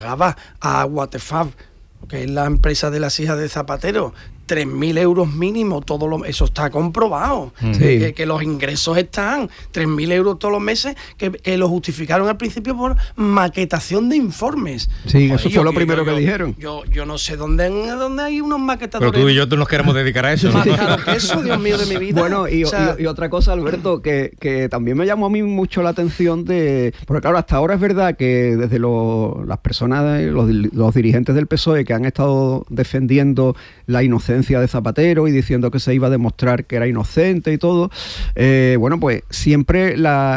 pagaba a Waterfab, que es la empresa de las hijas de Zapatero, 3.000 euros mínimo, eso está comprobado, que los ingresos están, 3.000 euros todos los meses, que lo justificaron al principio por maquetación de informes. Sí, joder, eso fue lo primero que dijeron. Yo no sé dónde hay unos maquetadores. Pero tú y yo nos queremos dedicar a eso. Más caro que eso, Dios mío de mi vida. Bueno, y otra cosa, Alberto, que también me llamó a mí mucho la atención porque claro, hasta ahora es verdad que desde las personas, los dirigentes del PSOE que han estado defendiendo la inocencia de Zapatero y diciendo que se iba a demostrar que era inocente y todo, bueno, pues siempre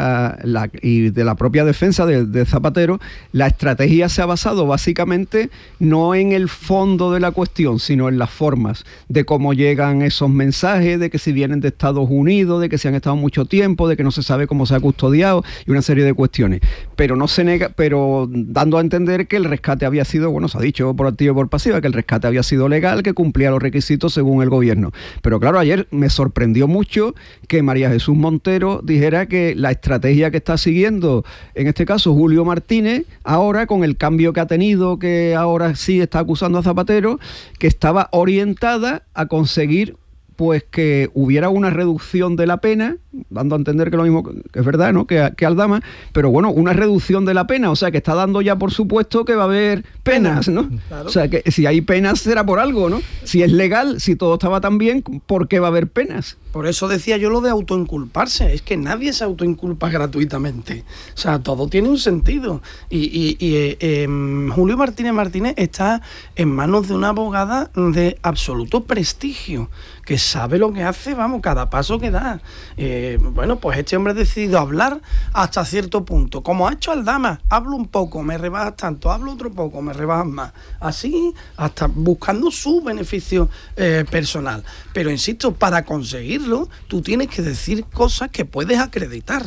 y de la propia defensa de Zapatero, la estrategia se ha basado básicamente no en el fondo de la cuestión, sino en las formas de cómo llegan esos mensajes, de que si vienen de Estados Unidos, de que si han estado mucho tiempo, de que no se sabe cómo se ha custodiado y una serie de cuestiones. Pero no se nega, pero dando a entender que el rescate había sido, bueno, se ha dicho por activa y por pasiva, que el rescate había sido legal, que cumplía los requisitos según el gobierno. Pero claro, ayer me sorprendió mucho que María Jesús Montero dijera que la estrategia que está siguiendo, en este caso Julio Martínez, ahora con el cambio que ha tenido, que ahora sí está acusando a Zapatero, que estaba orientada a conseguir pues que hubiera una reducción de la pena, dando a entender que lo mismo, que es verdad, ¿no?, que Aldama, pero bueno, una reducción de la pena, o sea, que está dando ya por supuesto que va a haber penas, ¿no? Claro. O sea, que si hay penas será por algo, ¿no? Si es legal, si todo estaba tan bien, ¿por qué va a haber penas? Por eso decía yo lo de autoinculparse, es que nadie se autoinculpa gratuitamente, o sea, todo tiene un sentido, y Julio Martínez está en manos de una abogada de absoluto prestigio, que sabe lo que hace, vamos, cada paso que da. Bueno, pues este hombre ha decidido hablar hasta cierto punto, como ha hecho Aldama, hablo un poco, me rebajas tanto, hablo otro poco, me rebajas más, así hasta buscando su beneficio personal. Pero insisto, para conseguirlo, tú tienes que decir cosas que puedes acreditar.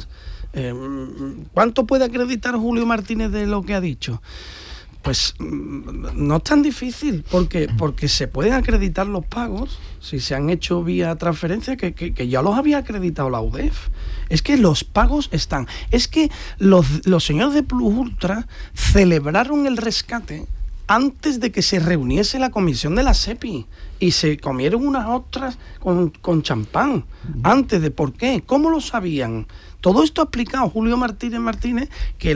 ¿Cuánto puede acreditar Julio Martínez de lo que ha dicho? Pues no es tan difícil, porque se pueden acreditar los pagos si se han hecho vía transferencia, que ya los había acreditado la UDEF. Es que los pagos están. Es que los señores de Plus Ultra celebraron el rescate antes de que se reuniese la comisión de la SEPI y se comieron unas ostras con champán. Antes de, ¿por qué? ¿Cómo lo sabían? Todo esto ha explicado Julio Martínez, que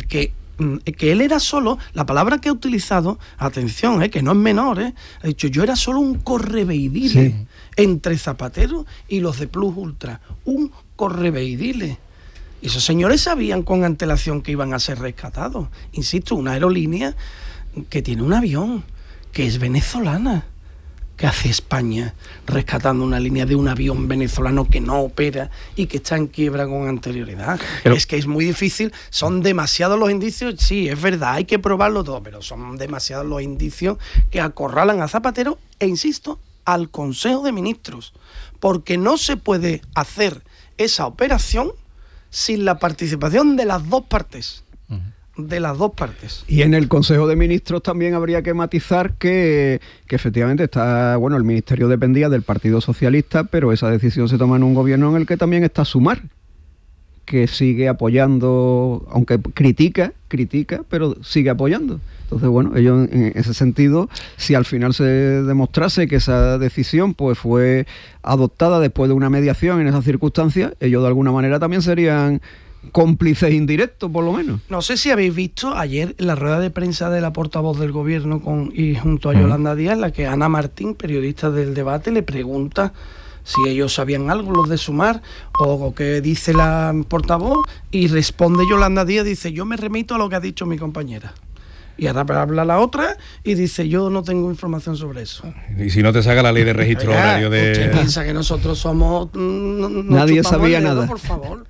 él era solo, la palabra que ha utilizado, atención, que no es menor, ha dicho, yo era solo un correveidile entre Zapatero y los de Plus Ultra, un correveidile. Y esos señores sabían con antelación que iban a ser rescatados. Insisto, una aerolínea que tiene un avión, que es venezolana. ¿Qué hace España rescatando una línea de un avión venezolano que no opera y que está en quiebra con anterioridad? Pero es que es muy difícil, son demasiados los indicios, sí, es verdad, hay que probarlo todo, pero son demasiados los indicios que acorralan a Zapatero e, insisto, al Consejo de Ministros, porque no se puede hacer esa operación sin la participación de las dos partes. De las dos partes. Y en el Consejo de Ministros también habría que matizar que efectivamente está, bueno, el ministerio dependía del Partido Socialista, pero esa decisión se toma en un gobierno en el que también está Sumar, que sigue apoyando, aunque critica, pero sigue apoyando. Entonces, bueno, ellos en ese sentido, si al final se demostrase que esa decisión pues fue adoptada después de una mediación en esas circunstancias, ellos de alguna manera también serían cómplices indirectos, por lo menos. No sé si habéis visto ayer la rueda de prensa de la portavoz del gobierno y junto a Yolanda Díaz, la que Ana Martín, periodista del Debate, le pregunta si ellos sabían algo, los de Sumar, o qué dice la portavoz, y responde Yolanda Díaz, dice, yo me remito a lo que ha dicho mi compañera. Y ahora habla la otra y dice, yo no tengo información sobre eso. Y si no te saca la ley de registro horario de... ¿Usted piensa que nosotros somos... Nadie sabía nada. Por favor.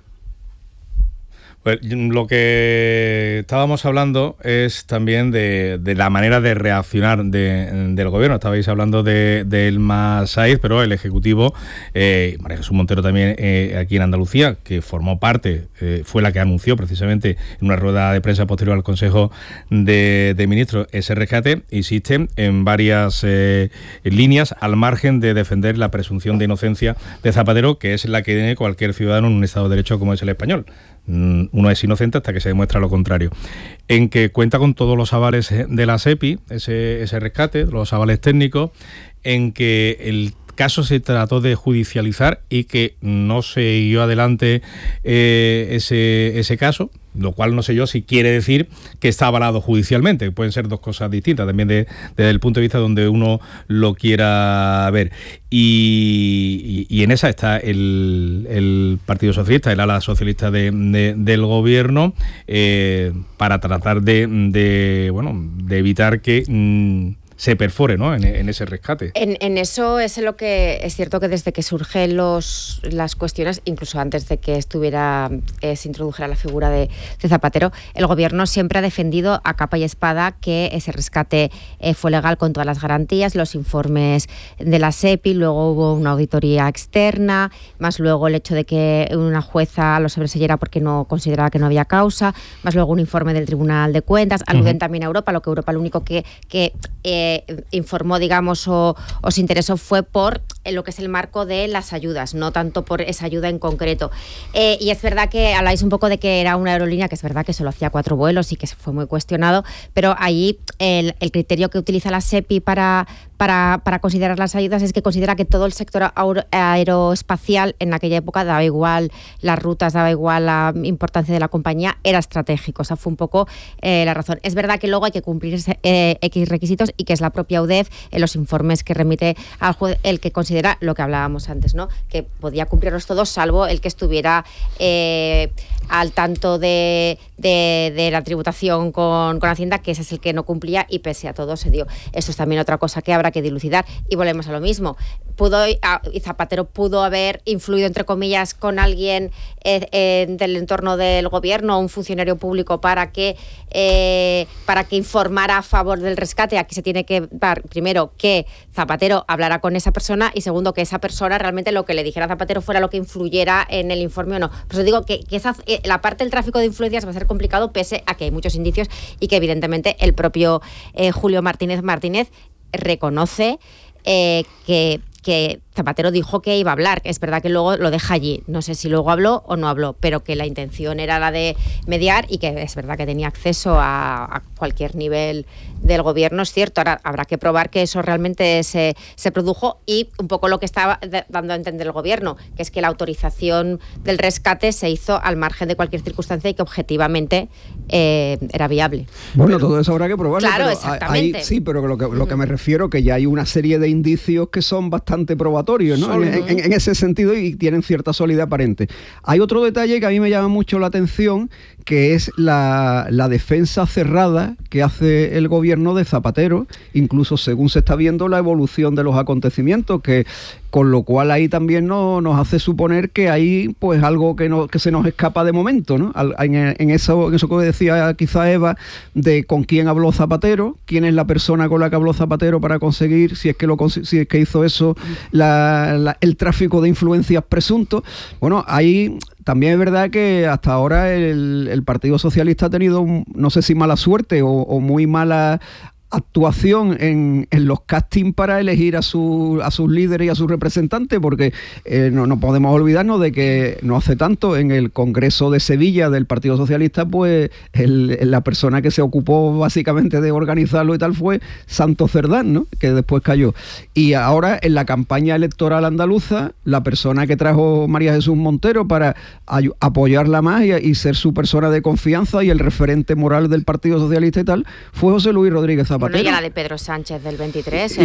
Pues lo que estábamos hablando es también de la manera de reaccionar del gobierno. Estabais hablando de Elma Saiz, pero el Ejecutivo, María Jesús Montero también aquí en Andalucía, que formó parte, fue la que anunció precisamente en una rueda de prensa posterior al Consejo de Ministros ese rescate, insiste en varias líneas al margen de defender la presunción de inocencia de Zapatero, que es la que tiene cualquier ciudadano en un Estado de Derecho como es el español. uno es inocente hasta que se demuestra lo contrario. En que cuenta con todos los avales de la SEPI, ese rescate, los avales técnicos, en que el caso se trató de judicializar y que no se siguió adelante ese caso, lo cual no sé yo si quiere decir que está avalado judicialmente. Pueden ser dos cosas distintas, también desde el punto de vista donde uno lo quiera ver. Y en esa está el Partido Socialista, el ala socialista del gobierno, para tratar de evitar que se perfore, ¿no?, en ese rescate. En eso es lo que es cierto, que desde que surgen las cuestiones, incluso antes de que se introdujera la figura de Zapatero, el gobierno siempre ha defendido a capa y espada que ese rescate fue legal con todas las garantías, los informes de la SEPI, luego hubo una auditoría externa, más luego el hecho de que una jueza lo sobreseyera porque no consideraba que no había causa, más luego un informe del Tribunal de Cuentas, aluden también a Europa, lo lo único que informó, digamos, o se interesó fue por lo que es el marco de las ayudas, no tanto por esa ayuda en concreto. Y es verdad que habláis un poco de que era una aerolínea, que es verdad que solo hacía 4 vuelos y que se fue muy cuestionado, pero ahí el criterio que utiliza la SEPI para considerar las ayudas es que considera que todo el sector aeroespacial en aquella época, daba igual las rutas, daba igual la importancia de la compañía, era estratégico. O sea, fue un poco la razón. Es verdad que luego hay que cumplir X requisitos y que es la propia UDEF, en los informes que remite al juez, el que considera lo que hablábamos antes, ¿no?, que podía cumplirlos todos, salvo el que estuviera al tanto de la tributación con Hacienda, que ese es el que no cumplía, y pese a todo se dio. Eso es también otra cosa que habrá que dilucidar, y volvemos a lo mismo. Y Zapatero pudo haber influido, entre comillas, con alguien del entorno del gobierno, un funcionario público, para que informara a favor del rescate. Aquí se tiene que dar, primero, que Zapatero hablara con esa persona, y segundo, que esa persona realmente lo que le dijera a Zapatero fuera lo que influyera en el informe o no. Por eso digo que la parte del tráfico de influencias va a ser complicado, pese a que hay muchos indicios y que evidentemente el propio Julio Martínez reconoce que Zapatero dijo que iba a hablar. Es verdad que luego lo deja allí. No sé si luego habló o no habló, pero que la intención era la de mediar, y que es verdad que tenía acceso a cualquier nivel del gobierno, es cierto. Ahora habrá que probar que eso realmente se produjo, y un poco lo que estaba dando a entender el gobierno, que es que la autorización del rescate se hizo al margen de cualquier circunstancia y que objetivamente era viable. Bueno, todo eso habrá que probarlo. Claro, pero exactamente. Sí, pero lo que me refiero, que ya hay una serie de indicios que son bastante probatorios, ¿no?, en ese sentido, y tienen cierta solidez aparente. Hay otro detalle que a mí me llama mucho la atención, que es la defensa cerrada que hace el gobierno de Zapatero, incluso según se está viendo la evolución de los acontecimientos, con lo cual ahí también nos hace suponer que hay pues algo que se nos escapa de momento, ¿no? En eso que decía quizá Eva, de con quién habló Zapatero, quién es la persona con la que habló Zapatero para conseguir, si es que hizo eso, el tráfico de influencias presunto. Bueno, ahí también es verdad que hasta ahora el Partido Socialista ha tenido, no sé si mala suerte o muy mala actuación en los castings para elegir a sus líderes y a sus representantes, porque no podemos olvidarnos de que no hace tanto, en el Congreso de Sevilla del Partido Socialista, pues la persona que se ocupó básicamente de organizarlo y tal fue Santos Cerdán, ¿no?, que después cayó. Y ahora en la campaña electoral andaluza, la persona que trajo María Jesús Montero para apoyarla más y ser su persona de confianza y el referente moral del Partido Socialista y tal, fue José Luis Rodríguez Zapatero. Bueno, y la de Pedro Sánchez del 23,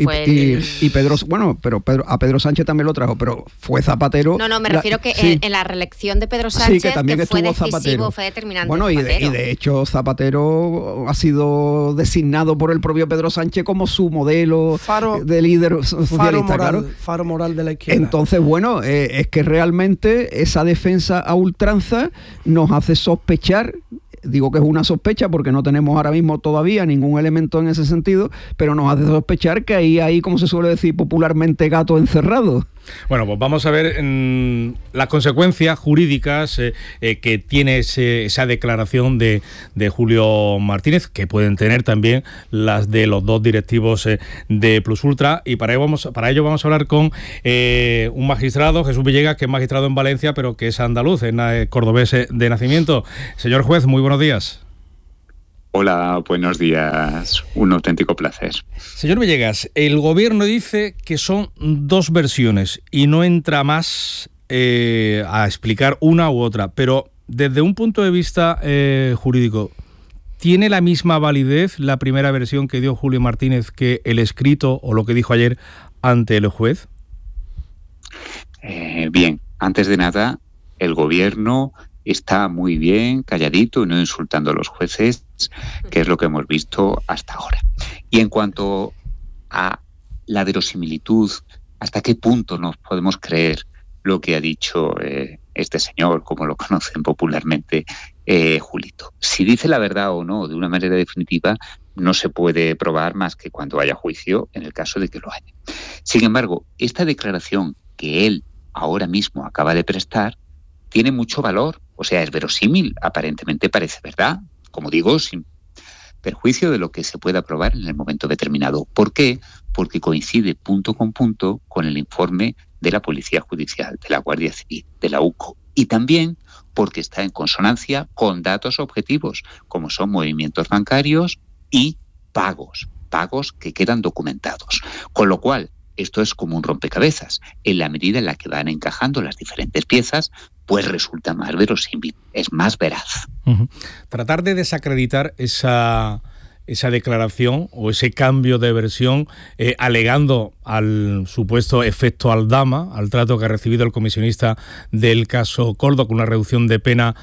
pero a Pedro Sánchez también lo trajo, pero fue Zapatero. No, me refiero que en la reelección de Pedro Sánchez, que también que fue estuvo decisivo, Zapatero. fue determinante. Bueno, y de hecho Zapatero ha sido designado por el propio Pedro Sánchez como su modelo de líder socialista, faro moral de la izquierda. Entonces, bueno, es que realmente esa defensa a ultranza nos hace sospechar. Digo que es una sospecha porque no tenemos ahora mismo todavía ningún elemento en ese sentido, pero nos hace sospechar que ahí hay, como se suele decir popularmente, gato encerrado. Bueno, pues vamos a ver las consecuencias jurídicas que tiene esa declaración de Julio Martínez, que pueden tener también las de los dos directivos de Plusultra, y para ello vamos a hablar con un magistrado, Jesús Villegas, que es magistrado en Valencia, pero que es andaluz, es cordobés de nacimiento. Señor juez, muy buenos días. Hola, buenos días. Un auténtico placer. Señor Villegas, el gobierno dice que son dos versiones y no entra más a explicar una u otra, pero desde un punto de vista jurídico, ¿tiene la misma validez la primera versión que dio Julio Martínez que el escrito o lo que dijo ayer ante el juez? Bien, antes de nada, el gobierno está muy bien, calladito y no insultando a los jueces, que es lo que hemos visto hasta ahora. Y en cuanto a la verosimilitud, ¿hasta qué punto nos podemos creer lo que ha dicho este señor, como lo conocen popularmente, Julito? Si dice la verdad o no de una manera definitiva, no se puede probar más que cuando haya juicio, en el caso de que lo haya. Sin embargo, esta declaración que él ahora mismo acaba de prestar tiene mucho valor, o sea, es verosímil, aparentemente parece verdad, como digo, sin perjuicio de lo que se pueda probar en el momento determinado. ¿Por qué? Porque coincide punto con el informe de la Policía Judicial, de la Guardia Civil, de la UCO, y también porque está en consonancia con datos objetivos, como son movimientos bancarios y pagos que quedan documentados. Con lo cual, esto es como un rompecabezas. En la medida en la que van encajando las diferentes piezas, pues resulta más verosímil, es más veraz. Uh-huh. Tratar de desacreditar esa declaración o ese cambio de versión, alegando al supuesto efecto Aldama, al trato que ha recibido el comisionista del caso Coldo con una reducción de pena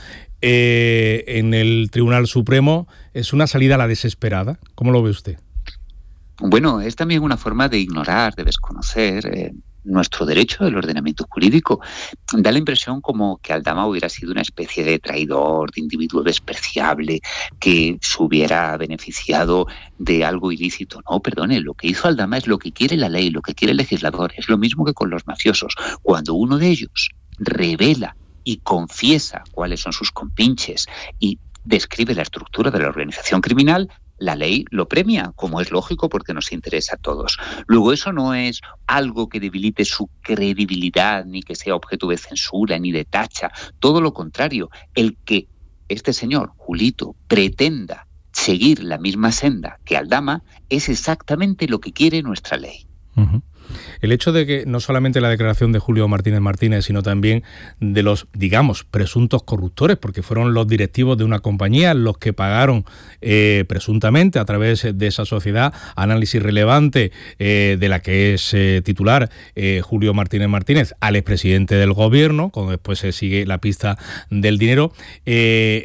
en el Tribunal Supremo, ¿es una salida a la desesperada? ¿Cómo lo ve usted? Bueno, es también una forma de ignorar, de desconocer nuestro derecho, el ordenamiento jurídico. Da la impresión como que Aldama hubiera sido una especie de traidor, de individuo despreciable, que se hubiera beneficiado de algo ilícito. No, perdone, lo que hizo Aldama es lo que quiere la ley, lo que quiere el legislador. Es lo mismo que con los mafiosos. Cuando uno de ellos revela y confiesa cuáles son sus compinches y describe la estructura de la organización criminal, la ley lo premia, como es lógico, porque nos interesa a todos. Luego, eso no es algo que debilite su credibilidad, ni que sea objeto de censura, ni de tacha. Todo lo contrario, el que este señor, Julito, pretenda seguir la misma senda que Aldama es exactamente lo que quiere nuestra ley. Uh-huh. El hecho de que no solamente la declaración de Julio Martínez, sino también de los, digamos, presuntos corruptores, porque fueron los directivos de una compañía los que pagaron presuntamente a través de esa sociedad Análisis Relevante, de la que es titular Julio Martínez, al expresidente del gobierno, cuando después se sigue la pista del dinero, que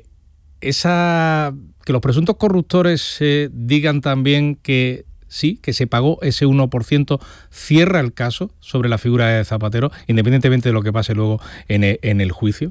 los presuntos corruptores digan también que sí, que se pagó ese 1%, cierra el caso sobre la figura de Zapatero, independientemente de lo que pase luego en el juicio.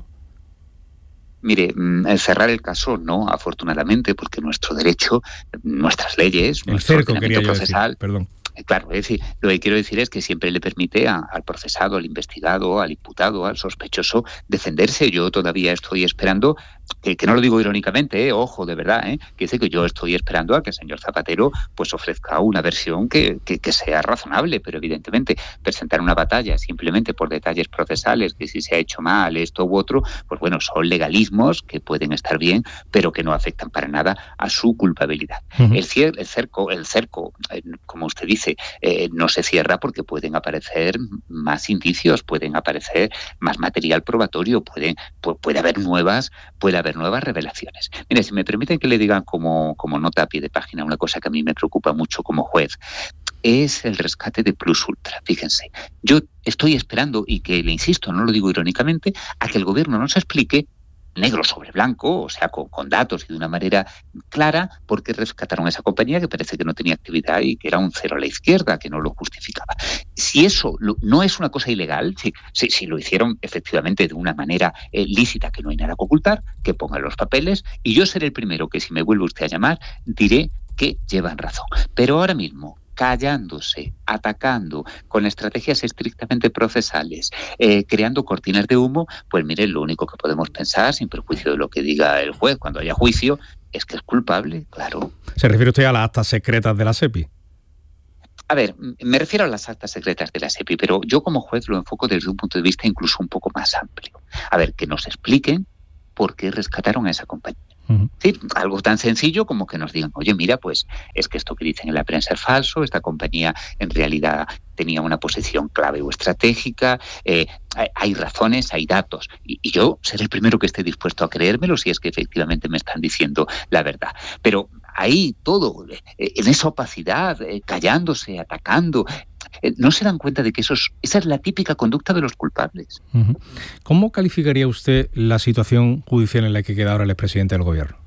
Mire, cerrar el caso no, afortunadamente, porque nuestro derecho, nuestras leyes, el nuestro cerco ordenamiento quería yo procesal, decir, perdón. Claro, es decir, lo que quiero decir es que siempre le permite al procesado, al investigado, al imputado, al sospechoso defenderse. Yo todavía estoy esperando, que no lo digo irónicamente, ojo, de verdad, que dice que yo estoy esperando a que el señor Zapatero pues ofrezca una versión que sea razonable, pero evidentemente presentar una batalla simplemente por detalles procesales, que si se ha hecho mal esto u otro, pues bueno, son legalismos que pueden estar bien, pero que no afectan para nada a su culpabilidad. Uh-huh. El cerco, como usted dice, no se cierra porque pueden aparecer más indicios, pueden aparecer más material probatorio, puede haber nuevas revelaciones. Mire, si me permiten que le digan como nota a pie de página una cosa que a mí me preocupa mucho como juez, es el rescate de Plusultra. Fíjense, yo estoy esperando, y que le insisto, no lo digo irónicamente, a que el gobierno nos explique negro sobre blanco, o sea, con datos y de una manera clara, porque rescataron a esa compañía que parece que no tenía actividad y que era un cero a la izquierda, que no lo justificaba. Si eso no es una cosa ilegal, si lo hicieron efectivamente de una manera lícita, que no hay nada que ocultar, que pongan los papeles, y yo seré el primero que, si me vuelve usted a llamar, diré que llevan razón. Pero ahora mismo, callándose, atacando, con estrategias estrictamente procesales, creando cortinas de humo, pues mire, lo único que podemos pensar, sin perjuicio de lo que diga el juez cuando haya juicio, es que es culpable, claro. ¿Se refiere usted a las actas secretas de la SEPI? A ver, me refiero a las actas secretas de la SEPI, pero yo como juez lo enfoco desde un punto de vista incluso un poco más amplio. A ver, que nos expliquen por qué rescataron a esa compañía. Sí, algo tan sencillo como que nos digan, oye, mira, pues es que esto que dicen en la prensa es falso, esta compañía en realidad tenía una posición clave o estratégica, hay razones, hay datos, y yo seré el primero que esté dispuesto a creérmelo si es que efectivamente me están diciendo la verdad. Pero ahí todo, en esa opacidad, callándose, atacando, no se dan cuenta de que esa es la típica conducta de los culpables. ¿Cómo calificaría usted la situación judicial en la que queda ahora el expresidente del gobierno?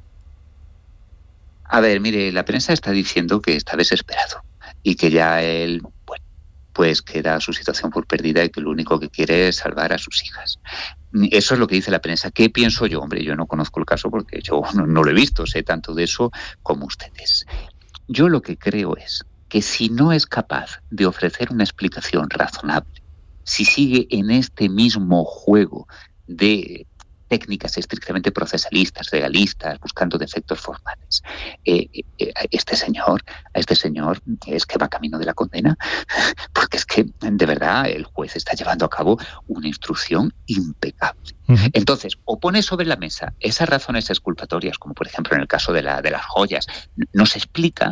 A ver, mire, la prensa está diciendo que está desesperado y que ya él, bueno, pues que da su situación por perdida y que lo único que quiere es salvar a sus hijas. Eso es lo que dice la prensa. ¿Qué pienso yo? Hombre, yo no conozco el caso porque yo no lo he visto, sé tanto de eso como ustedes. Yo lo que creo es que si no es capaz de ofrecer una explicación razonable, si sigue en este mismo juego de técnicas estrictamente procesalistas, legalistas, buscando defectos formales, a este señor es que va camino de la condena, porque es que de verdad el juez está llevando a cabo una instrucción impecable. Entonces, o pone sobre la mesa esas razones exculpatorias, como por ejemplo en el caso de las joyas, no se explica,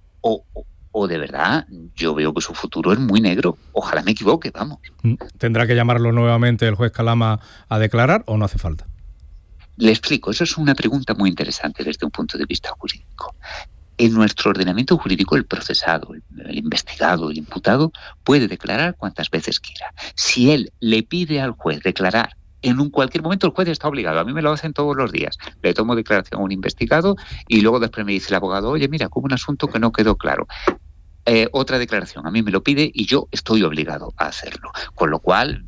o de verdad yo veo que su futuro es muy negro. Ojalá me equivoque, vamos. ¿Tendrá que llamarlo nuevamente el juez Calama a declarar o no hace falta? Le explico, eso es una pregunta muy interesante desde un punto de vista jurídico. En nuestro ordenamiento jurídico, el procesado, el investigado, el imputado puede declarar cuantas veces quiera. Si él le pide al juez declarar en cualquier momento, el juez está obligado. A mí me lo hacen todos los días. Le tomo declaración a un investigado y luego después me dice el abogado, oye, mira, hubo un asunto que no quedó claro. Otra declaración, a mí me lo pide y yo estoy obligado a hacerlo. Con lo cual,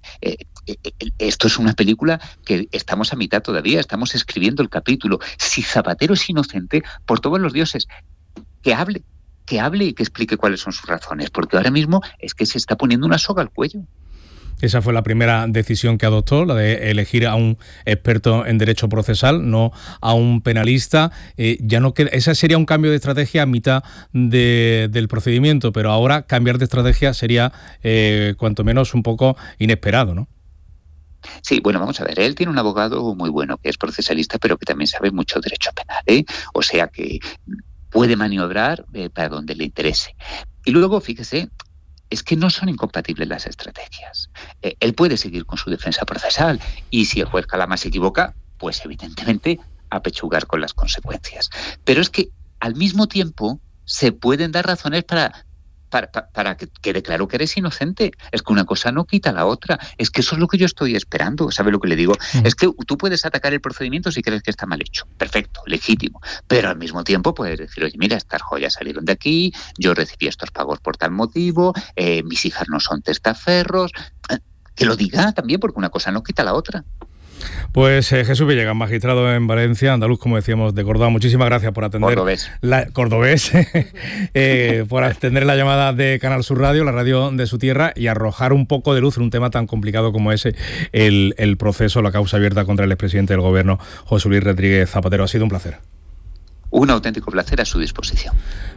esto es una película que estamos a mitad todavía, estamos escribiendo el capítulo. Si Zapatero es inocente, por todos los dioses, que hable y que explique cuáles son sus razones, porque ahora mismo es que se está poniendo una soga al cuello. Esa fue la primera decisión que adoptó, la de elegir a un experto en derecho procesal, no a un penalista. Ya no queda, ese sería un cambio de estrategia a mitad del procedimiento, pero ahora cambiar de estrategia sería cuanto menos un poco inesperado, ¿no? Sí, bueno, vamos a ver, él tiene un abogado muy bueno que es procesalista, pero que también sabe mucho derecho penal, o sea que puede maniobrar para donde le interese. Y luego, fíjese, es que no son incompatibles las estrategias. Él puede seguir con su defensa procesal y si el juez Calama se equivoca, pues evidentemente apechugar con las consecuencias. Pero es que al mismo tiempo se pueden dar razones para que quede claro que eres inocente. Es que una cosa no quita la otra. Es que eso es lo que yo estoy esperando. ¿Sabe lo que le digo? Es que tú puedes atacar el procedimiento si crees que está mal hecho. Perfecto, legítimo. Pero al mismo tiempo puedes decir, oye, mira, estas joyas salieron de aquí, yo recibí estos pagos por tal motivo, mis hijas no son testaferros. Que lo diga también, porque una cosa no quita la otra. Pues Jesús Villegas, magistrado en Valencia, andaluz, como decíamos, de Córdoba. Muchísimas gracias por atender. Cordobés. Por atender la llamada de Canal Sur Radio, la radio de su tierra, y arrojar un poco de luz en un tema tan complicado como ese, el proceso, la causa abierta contra el expresidente del gobierno, José Luis Rodríguez Zapatero. Ha sido un placer. Un auténtico placer, a su disposición.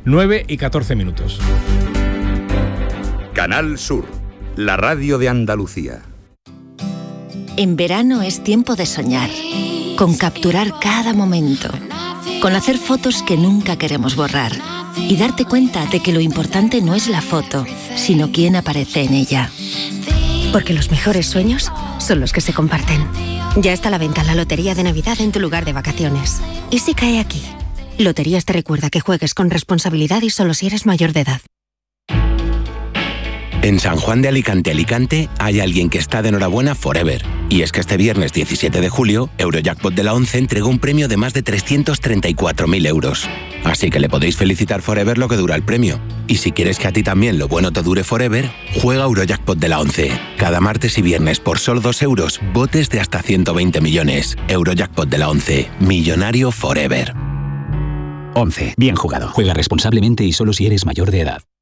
9:14. Canal Sur, la radio de Andalucía. En verano es tiempo de soñar, con capturar cada momento, con hacer fotos que nunca queremos borrar y darte cuenta de que lo importante no es la foto, sino quién aparece en ella. Porque los mejores sueños son los que se comparten. Ya está a la venta la Lotería de Navidad en tu lugar de vacaciones. ¿Y si cae aquí? Loterías te recuerda que juegues con responsabilidad y solo si eres mayor de edad. En San Juan de Alicante, hay alguien que está de enhorabuena forever. Y es que este viernes 17 de julio, Eurojackpot de la 11 entregó un premio de más de 334.000 euros. Así que le podéis felicitar forever lo que dura el premio. Y si quieres que a ti también lo bueno te dure forever, juega Eurojackpot de la 11. Cada martes y viernes por solo 2 euros, botes de hasta 120 millones. Eurojackpot de la 11. Millonario forever. 11. Bien jugado. Juega responsablemente y solo si eres mayor de edad.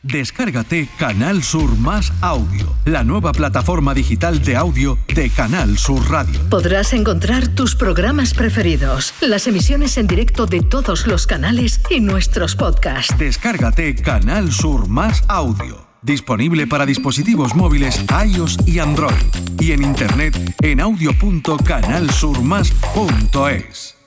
Descárgate Canal Sur Más Audio, la nueva plataforma digital de audio de Canal Sur Radio. Podrás encontrar tus programas preferidos, las emisiones en directo de todos los canales y nuestros podcasts. Descárgate Canal Sur Más Audio. Disponible para dispositivos móviles iOS y Android. Y en internet en audio.canalsurmas.es.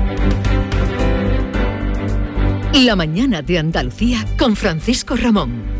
La mañana de Andalucía con Francisco Ramón.